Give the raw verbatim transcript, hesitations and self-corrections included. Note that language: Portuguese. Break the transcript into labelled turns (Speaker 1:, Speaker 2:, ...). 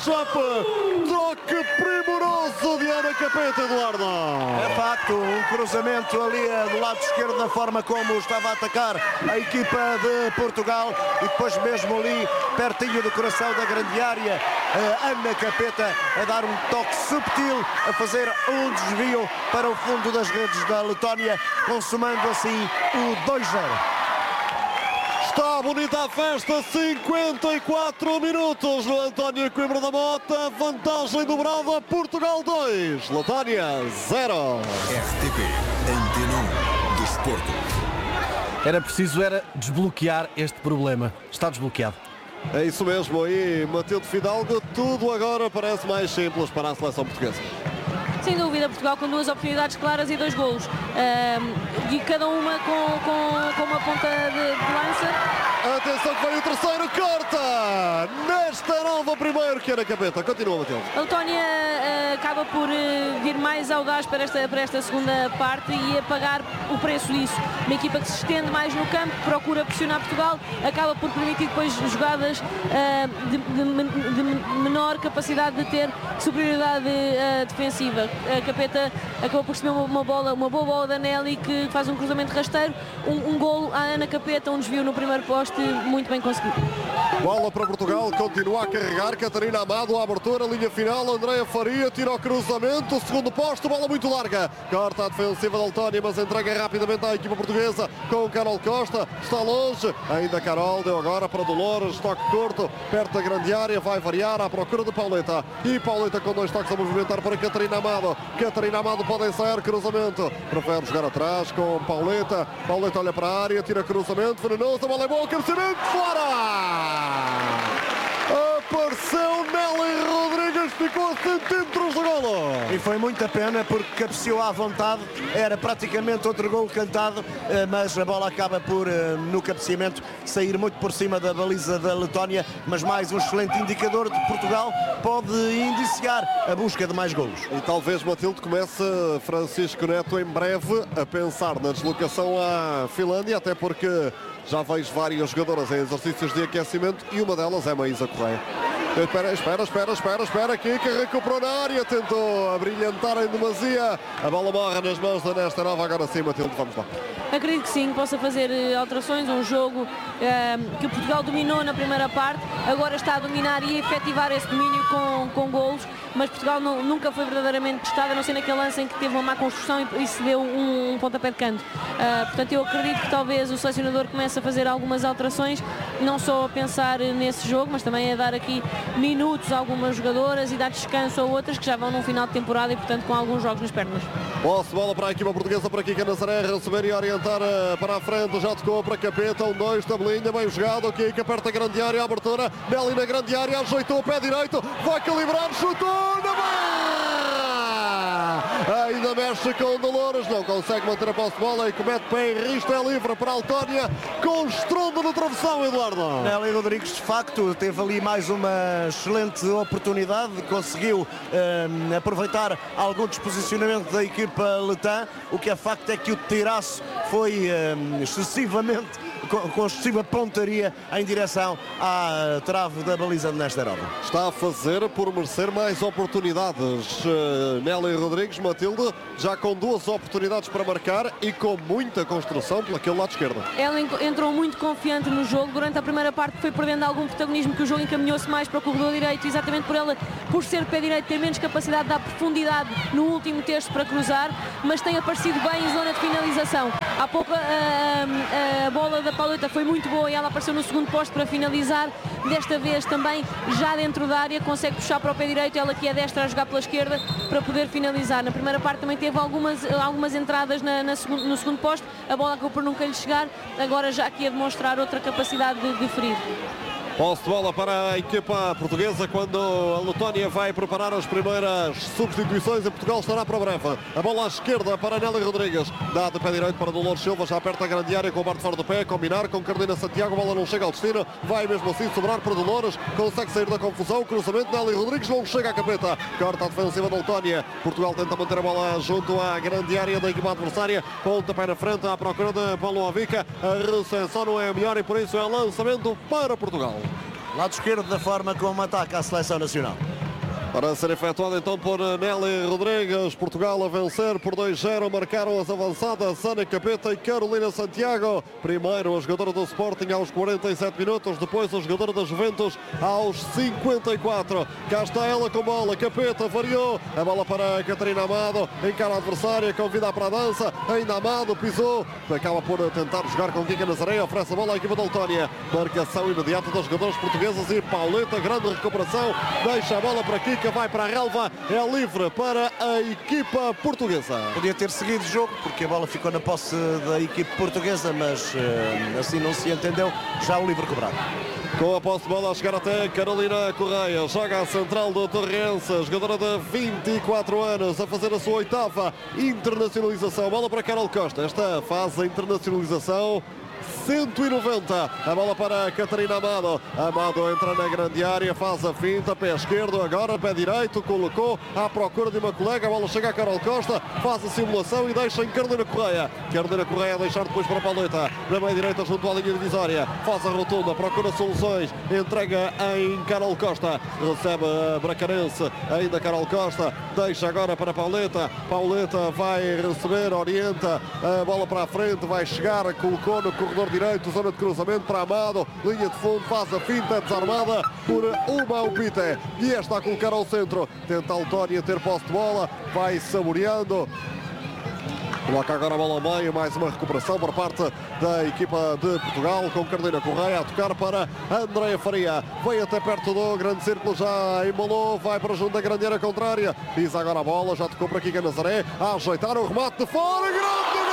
Speaker 1: Chape. Toque primoroso de Ana Capeta, Eduardo.
Speaker 2: É facto, um cruzamento ali do lado esquerdo, da forma como estava a atacar a equipa de Portugal, e depois mesmo ali, pertinho do coração da grande área, Ana Capeta a dar um toque subtil, a fazer um desvio para o fundo das redes da Letónia, consumando assim o dois zero.
Speaker 1: Está bonita a festa, cinquenta e quatro minutos no António Coimbra da Mota, vantagem dobrada, Portugal dois, Letónia zero.
Speaker 3: R T P, Antena um, Desporto.
Speaker 4: Era preciso era desbloquear este problema. Está desbloqueado.
Speaker 1: É isso mesmo, e Matilde Fidalgo, tudo agora parece mais simples para a seleção portuguesa.
Speaker 5: Sem dúvida, Portugal com duas oportunidades claras e dois golos. Um, e cada uma com, com, com uma ponta de, de lança.
Speaker 1: Atenção que vai o terceiro, corta! Nesta nova primeiro, que era Capeta. Continua, Matilde.
Speaker 5: A Letónia uh, acaba por uh, vir mais audaz para esta, para esta segunda parte e a pagar o preço disso. Uma equipa que se estende mais no campo, procura pressionar Portugal, acaba por permitir depois jogadas uh, de, de, de menor capacidade de ter superioridade uh, defensiva. A Capeta acabou por receber uma, uma, bola, uma boa bola da Nelly, que faz um cruzamento rasteiro, um, um golo à Ana Capeta, um desvio no primeiro poste, muito bem conseguido.
Speaker 1: Bola para Portugal, continua a carregar, Catarina Amado, a abertura, linha final, Andréa Faria, tira o cruzamento, segundo posto, bola muito larga, corta a defensiva da Letónia, mas entrega rapidamente à equipa portuguesa com Carol Costa, está longe, ainda Carol, deu agora para Dolores, toque curto, perto da grande área, vai variar à procura de Pauleta, e Pauleta com dois toques a movimentar para Catarina Amado, Catarina Amado pode ensaiar cruzamento, prefere jogar atrás com Pauleta, Pauleta olha para a área, tira cruzamento, venenoso, a bola é boa, crescimento, fora! Apareceu Nelly Rodrigues, ficou a centímetros do golo.
Speaker 2: E foi muita pena porque cabeceou à vontade, era praticamente outro golo cantado, mas a bola acaba por, no cabeceamento, sair muito por cima da baliza da Letónia, mas mais um excelente indicador de Portugal, pode indiciar a busca de mais golos.
Speaker 1: E talvez, Matilde, comece Francisco Neto em breve a pensar na deslocação à Finlândia, até porque já vejo várias jogadoras em exercícios de aquecimento e uma delas é Maísa Correia. Espera, espera, espera, espera, espera, aqui que recuperou na área, tentou abrilhantar em demasia, a bola morre nas mãos da Nesta Nova, agora sim, Matilde, vamos lá.
Speaker 5: Acredito que sim, que possa fazer alterações, um jogo eh, que Portugal dominou na primeira parte, agora está a dominar e a efetivar esse domínio com, com golos, mas Portugal não, nunca foi verdadeiramente testado, a não ser naquele lance em que teve uma má construção e, e se deu um, um pontapé de canto. Uh, portanto, eu acredito que talvez o selecionador comece a fazer algumas alterações, não só a pensar nesse jogo, mas também a dar aqui minutos a algumas jogadoras e dar descanso a outras que já vão num final de temporada e, portanto, com alguns jogos nas pernas.
Speaker 1: Posse, bola para a equipa portuguesa, para Kika Nazaré, receber e orientar uh, para a frente, já tocou para Capeta, um, dois, tabelinha, bem jogado, Kika aperta a grande área, a abertura, Nelly na grande área, ajeitou o pé direito, vai calibrar, chutou, na barra! Ainda mexe com Dolores, não consegue manter a posse de bola e comete pé em risco, é livre para a Letónia, com estrondo no travessão, Eduardo.
Speaker 2: Nelly Rodrigues, de facto, teve ali mais uma excelente oportunidade, conseguiu um, aproveitar algum desposicionamento da equipa letã, o que é facto é que o tiraço foi um, excessivamente com excessiva pontaria em direção à trave da baliza de Nesterova.
Speaker 1: Está a fazer por merecer mais oportunidades. Uh, Nelly Rodrigues, Matilde, já com duas oportunidades para marcar e com muita construção pelaquele lado esquerdo.
Speaker 5: Ela entrou muito confiante no jogo. Durante a primeira parte foi perdendo algum protagonismo, que o jogo encaminhou-se mais para o corredor direito, exatamente por ela, por ser pé direito, ter menos capacidade de dar profundidade no último terço para cruzar, mas tem aparecido bem em zona de finalização. Há pouco a, a, a bola da Pauleta foi muito boa e ela apareceu no segundo posto para finalizar. Desta vez também já dentro da área, consegue puxar para o pé direito, ela que é destra a jogar pela esquerda para poder finalizar. Na primeira parte também teve algumas, algumas entradas na, na segundo, no segundo posto, a bola acabou por nunca lhe chegar, agora já aqui a demonstrar outra capacidade de, de ferir.
Speaker 1: Posse de bola para a equipa portuguesa quando a Letónia vai preparar as primeiras substituições e Portugal estará para breve. A bola à esquerda para Nelly Rodrigues, dá de pé direito para Dolores Silva, já aperta a grande área com o bar de fora do pé, combinar com Carolina Santiago, a bola não chega ao destino, vai mesmo assim sobrar para Dolores, consegue sair da confusão, cruzamento, Nelly Rodrigues não chega à Capeta, corta a defensiva da Letónia, Portugal tenta manter a bola junto à grande área da equipa adversária, ponta pé na frente à procura de Paulo Avica, a recepção não é a melhor e por isso é lançamento para Portugal.
Speaker 2: Lado esquerdo da forma como ataca a seleção nacional.
Speaker 1: Para ser efetuado então por Nelly Rodrigues. Portugal a vencer por dois zero. Marcaram as avançadas Ana Capeta e Carolina Santiago. Primeiro a jogadora do Sporting aos quarenta e sete minutos. Depois a jogadora da Juventus aos cinquenta e quatro. Cá está ela com bola. Capeta variou. A bola para Catarina Amado. Encara a adversária. Convida para a dança. Ainda Amado pisou. Acaba por tentar jogar com Kika Nazaré. Oferece a bola à equipa da Letónia. Marcação imediata dos jogadores portugueses e Pauleta. Grande recuperação. Deixa a bola para Kika. Vai para a relva, é livre para a equipa portuguesa.
Speaker 2: Podia ter seguido o jogo, porque a bola ficou na posse da equipe portuguesa, mas uh, assim não se entendeu. Já o livre cobrado.
Speaker 1: Com a posse de bola a chegar até Carolina Correia. Joga a central do Torrense, jogadora de vinte e quatro anos, a fazer a sua oitava internacionalização. Bola para Carol Costa. Esta faz a internacionalização cento e noventa. A bola para Catarina Amado. Amado entra na grande área, faz a finta, pé esquerdo, agora pé direito, colocou à procura de uma colega. A bola chega a Carol Costa, faz a simulação e deixa em Carolina Correia. Carolina Correia a deixar depois para a Pauleta. Na meia direita junto à linha divisória. Faz a rotunda, procura soluções, entrega em Carol Costa. Recebe a Bracarense, ainda Carol Costa. Deixa agora para a Pauleta. Pauleta vai receber, orienta a bola para a frente, vai chegar, colocou no corredor direito, zona de cruzamento para Amado, linha de fundo, faz a finta, desarmada por uma Upite. E está a colocar ao centro, tenta a Letónia ter posse de bola, vai saboreando. Coloca agora a bola ao meio, mais uma recuperação por parte da equipa de Portugal, com Carolina Correia a tocar para Andréia Faria. Veio até perto do grande círculo, já embalou, vai para junto da grande área contrária. Pisa agora a bola, já tocou para Kika Nazaré, a ajeitar o remate de fora, grande!